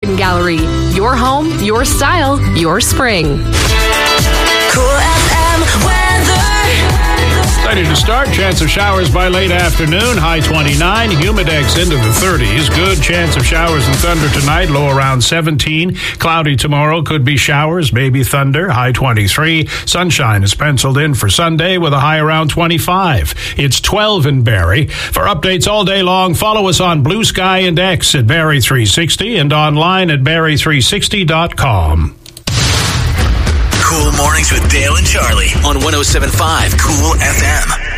Gallery. Your home, your style, your spring. Cool FM weather. Ready to start. Chance of showers by late afternoon. High 29. Humidex into the 30s. Good chance of showers and thunder tonight. Low around 17. Cloudy tomorrow. Could be showers, maybe thunder. High 23. Sunshine is penciled in for Sunday with a high around 25. It's 12 in Barrie. For updates all day long, follow us on Blue Sky and X at Barrie 360 and online at barrie360.com. Cool Mornings with Dale and Charlie on 107.5 Cool FM.